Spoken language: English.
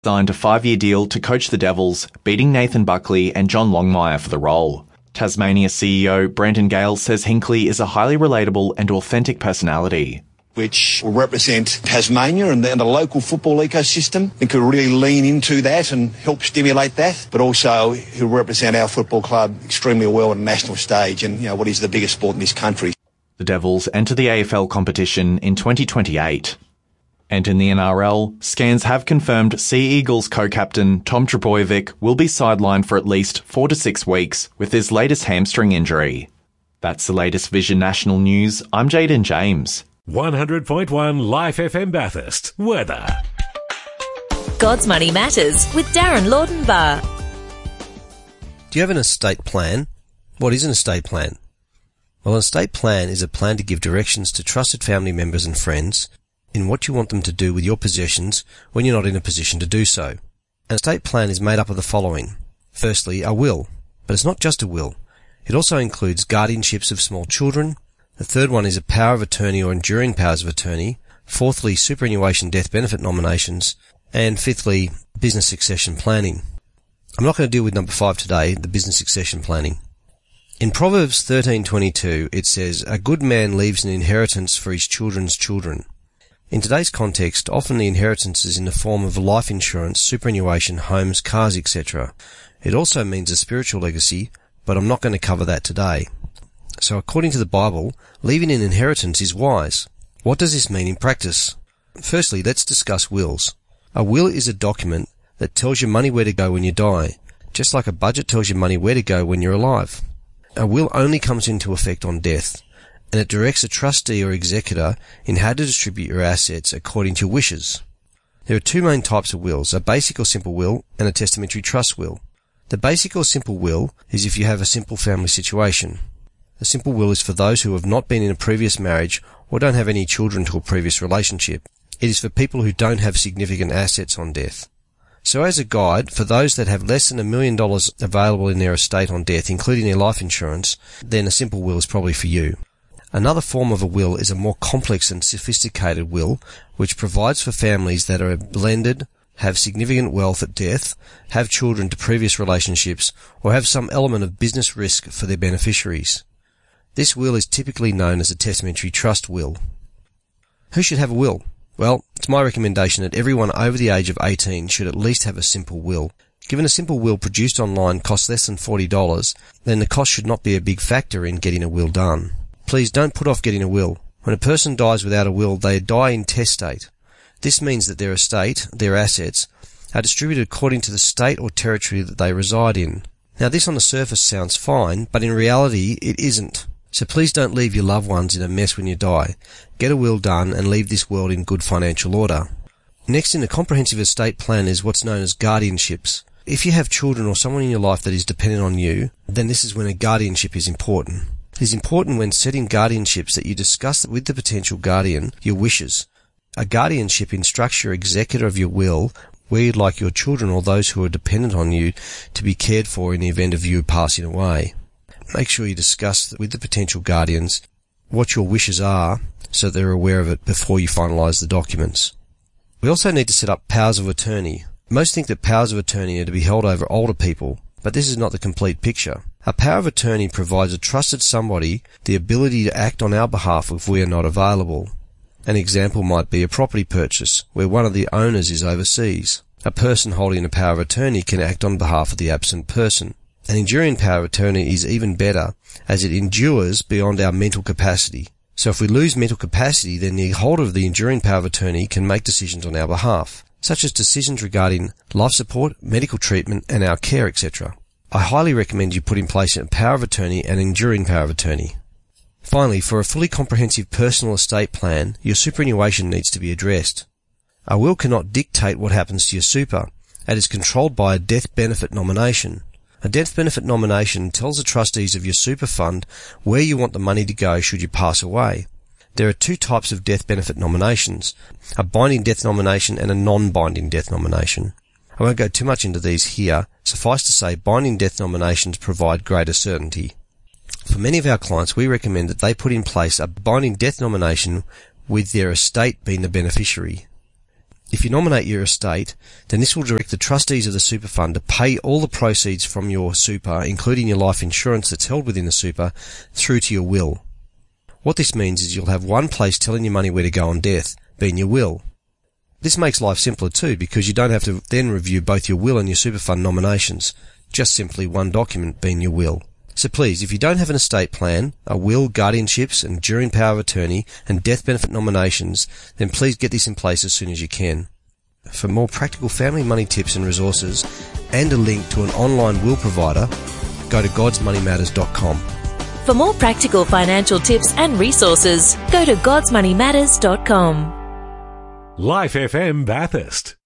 signed a 5-year deal to coach the Devils, beating Nathan Buckley and John Longmire for the role. Tasmania CEO Brendan Gale says Hinkley is a highly relatable and authentic personality, which will represent Tasmania and the local football ecosystem, and could really lean into that and help stimulate that. But also he'll represent our football club extremely well on a national stage and, what is the biggest sport in this country. The Devils enter the AFL competition in 2028. And in the NRL, scans have confirmed Sea Eagles co-captain Tom Trbojevic will be sidelined for at least 4 to 6 weeks with his latest hamstring injury. That's the latest Vision National News. I'm Jaden James. 100.1 Life FM Bathurst. Weather. God's Money Matters with Darren Laudenbar. Do you have an estate plan? What is an estate plan? Well, an estate plan is a plan to give directions to trusted family members and friends in what you want them to do with your possessions when you're not in a position to do so. An estate plan is made up of the following. Firstly, a will. But it's not just a will. It also includes guardianships of small children. The third one is a power of attorney or enduring powers of attorney. Fourthly, superannuation death benefit nominations. And fifthly, business succession planning. I'm not going to deal with number 5 today, the business succession planning. In Proverbs 13:22, it says, "A good man leaves an inheritance for his children's children." In today's context, often the inheritance is in the form of life insurance, superannuation, homes, cars, etc. It also means a spiritual legacy, but I'm not going to cover that today. So according to the Bible, leaving an inheritance is wise. What does this mean in practice? Firstly, let's discuss wills. A will is a document that tells your money where to go when you die, just like a budget tells your money where to go when you're alive. A will only comes into effect on death, and it directs a trustee or executor in how to distribute your assets according to your wishes. There are 2 main types of wills, a basic or simple will and a testamentary trust will. The basic or simple will is if you have a simple family situation. A simple will is for those who have not been in a previous marriage or don't have any children to a previous relationship. It is for people who don't have significant assets on death. So as a guide, for those that have less than $1 million available in their estate on death, including their life insurance, then a simple will is probably for you. Another form of a will is a more complex and sophisticated will, which provides for families that are blended, have significant wealth at death, have children to previous relationships, or have some element of business risk for their beneficiaries. This will is typically known as a testamentary trust will. Who should have a will? Well, it's my recommendation that everyone over the age of 18 should at least have a simple will. Given a simple will produced online costs less than $40, then the cost should not be a big factor in getting a will done. Please don't put off getting a will. When a person dies without a will, they die intestate. This means that their estate, their assets, are distributed according to the state or territory that they reside in. Now this on the surface sounds fine, but in reality it isn't. So please don't leave your loved ones in a mess when you die. Get a will done and leave this world in good financial order. Next in the comprehensive estate plan is what's known as guardianships. If you have children or someone in your life that is dependent on you, then this is when a guardianship is important. It is important when setting guardianships that you discuss with the potential guardian your wishes. A guardianship instructs your executor of your will where you'd like your children or those who are dependent on you to be cared for in the event of you passing away. Make sure you discuss with the potential guardians what your wishes are so they're aware of it before you finalise the documents. We also need to set up powers of attorney. Most think that powers of attorney are to be held over older people, but this is not the complete picture. A power of attorney provides a trusted somebody the ability to act on our behalf if we are not available. An example might be a property purchase, where one of the owners is overseas. A person holding a power of attorney can act on behalf of the absent person. An enduring power of attorney is even better, as it endures beyond our mental capacity. So if we lose mental capacity, then the holder of the enduring power of attorney can make decisions on our behalf, such as decisions regarding life support, medical treatment, and our care, etc. I highly recommend you put in place a power of attorney and enduring power of attorney. Finally, for a fully comprehensive personal estate plan, your superannuation needs to be addressed. A will cannot dictate what happens to your super. It is controlled by a death benefit nomination. A death benefit nomination tells the trustees of your super fund where you want the money to go should you pass away. There are 2 types of death benefit nominations, a binding death nomination and a non-binding death nomination. I won't go too much into these here. Suffice to say, binding death nominations provide greater certainty. For many of our clients, we recommend that they put in place a binding death nomination with their estate being the beneficiary. If you nominate your estate, then this will direct the trustees of the super fund to pay all the proceeds from your super, including your life insurance that's held within the super, through to your will. What this means is you'll have one place telling your money where to go on death, being your will. This makes life simpler too, because you don't have to then review both your will and your super fund nominations, just simply one document being your will. So please, if you don't have an estate plan, a will, guardianships, enduring power of attorney, and death benefit nominations, then please get this in place as soon as you can. For more practical family money tips and resources, and a link to an online will provider, go to godsmoneymatters.com. For more practical financial tips and resources, go to godsmoneymatters.com. Life FM Bathurst.